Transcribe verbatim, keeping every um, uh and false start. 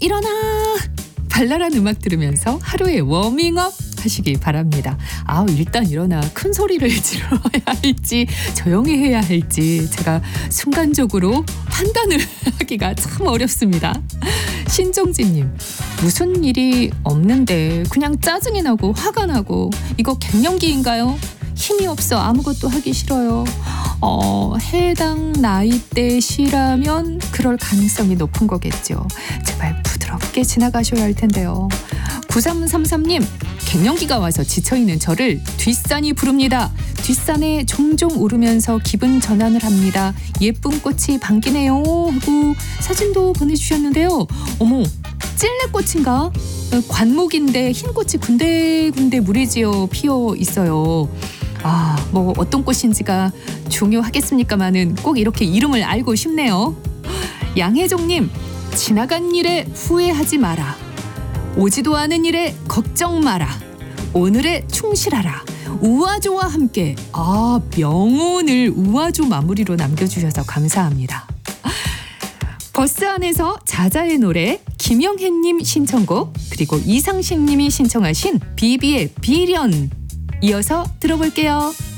일어나! 발랄한 음악 들으면서 하루의 워밍업 하시기 바랍니다. 아, 일단 일어나 큰 소리를 질러야 할지 조용히 해야 할지 제가 순간적으로 판단을 하기가 참 어렵습니다. 신정진님, 무슨 일이 없는데 그냥 짜증이 나고 화가 나고 이거 갱년기인가요? 힘이 없어 아무것도 하기 싫어요. 어, 해당 나이대시라면 그럴 가능성이 높은 거겠죠. 제발 부드럽게 지나가셔야 할 텐데요. 구삼삼삼님, 갱년기가 와서 지쳐있는 저를 뒷산이 부릅니다. 뒷산에 종종 오르면서 기분 전환을 합니다. 예쁜 꽃이 반기네요 하고 사진도 보내주셨는데요. 어머, 찔레꽃인가? 관목인데 흰 꽃이 군데군데 무리지어 피어 있어요. 아, 뭐 어떤 꽃인지가 중요하겠습니까마는 꼭 이렇게 이름을 알고 싶네요. 양혜종님, 지나간 일에 후회하지 마라. 오지도 않은 일에 걱정 마라. 오늘에 충실하라. 우아조와 함께. 아, 명언을 우아조 마무리로 남겨주셔서 감사합니다. 버스 안에서 자자의 노래, 김영혜님 신청곡, 그리고 이상식님이 신청하신 비비의 비련 이어서 들어볼게요.